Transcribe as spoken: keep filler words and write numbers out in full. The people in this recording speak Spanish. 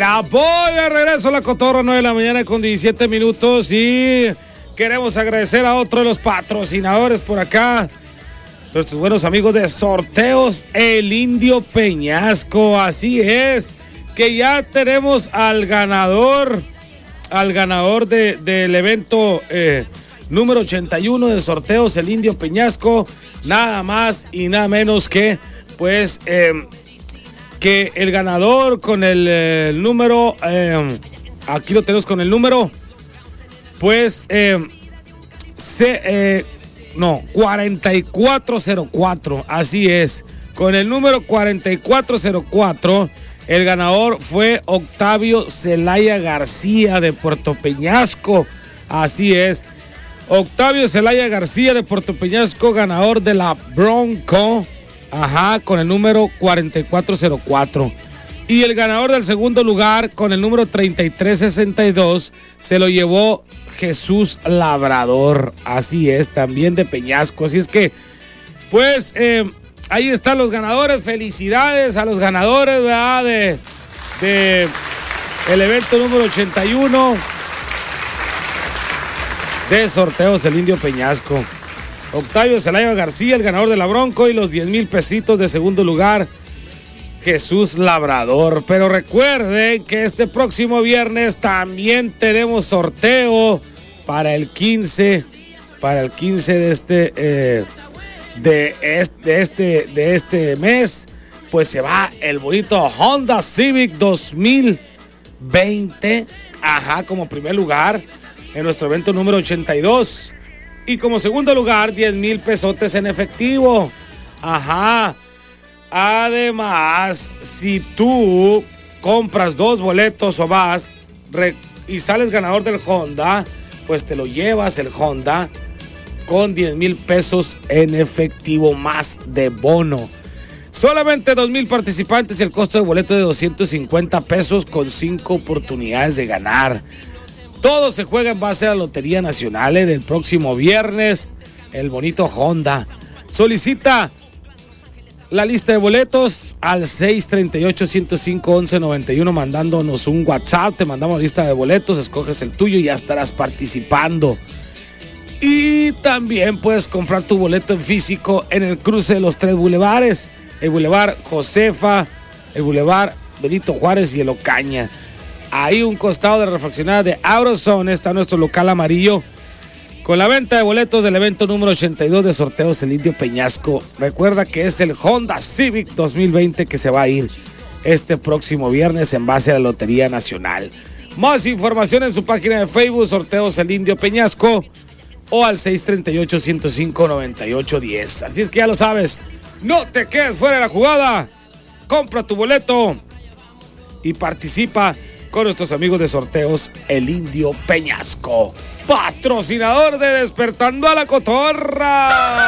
Ya voy de regreso a la Cotorra, nueve de la mañana con diecisiete minutos. Y queremos agradecer a otro de los patrocinadores por acá, nuestros buenos amigos de Sorteos El Indio Peñasco. Así es, que ya tenemos al ganador, al ganador de, del evento eh, número ochenta y uno de Sorteos El Indio Peñasco. Nada más y nada menos que, pues, eh, que el ganador con el, eh, el número, eh, aquí lo tenemos con el número, pues, eh, se, eh, no, cuarenta y cuatro cero cuatro, así es, con el número cuarenta y cuatro cero cuatro, el ganador fue Octavio Zelaya García de Puerto Peñasco, así es, Octavio Zelaya García de Puerto Peñasco, ganador de la Bronco. Ajá, con el número cuarenta y cuatro cero cuatro. Y el ganador del segundo lugar con el número treinta y tres sesenta y dos se lo llevó Jesús Labrador. Así es, también de Peñasco. Así es que, pues, eh, ahí están los ganadores. Felicidades a los ganadores, ¿verdad? De, de el evento número ochenta y uno de Sorteos El Indio Peñasco. Octavio Zelaya García, el ganador de la Bronco, y los diez mil pesitos de segundo lugar, Jesús Labrador. Pero recuerden que este próximo viernes también tenemos sorteo para el quince, para el quince de este, eh, de este, de este, de este mes, pues se va el bonito Honda Civic dos mil veinte, ajá, como primer lugar en nuestro evento número ochenta y dos. Y como segundo lugar, diez mil pesotes en efectivo. Ajá. Además, si tú compras dos boletos o más re, y sales ganador del Honda, pues te lo llevas el Honda con diez mil pesos en efectivo más de bono. Solamente dos mil participantes y el costo de boleto de doscientos cincuenta pesos con cinco oportunidades de ganar. Todo se juega en base a la Lotería Nacional, ¿eh? Del próximo viernes, el bonito Honda. Solicita la lista de boletos al seis tres ocho, uno cero cinco, once noventa y uno mandándonos un WhatsApp. Te mandamos la lista de boletos, escoges el tuyo y ya estarás participando. Y también puedes comprar tu boleto en físico en el cruce de los tres bulevares. El bulevar Josefa, el bulevar Benito Juárez y el Ocaña. Ahí un costado de refaccionada de AutoZone está nuestro local amarillo con la venta de boletos del evento número ochenta y dos de Sorteos El Indio Peñasco. Recuerda que es el Honda Civic dos mil veinte que se va a ir este próximo viernes en base a la Lotería Nacional. Más información en su página de Facebook, Sorteos El Indio Peñasco, o al seis tres ocho, uno cero cinco, nueve ocho uno cero. Así es que ya lo sabes, no te quedes fuera de la jugada, compra tu boleto y participa con nuestros amigos de Sorteos El Indio Peñasco, patrocinador de Despertando a la Cotorra.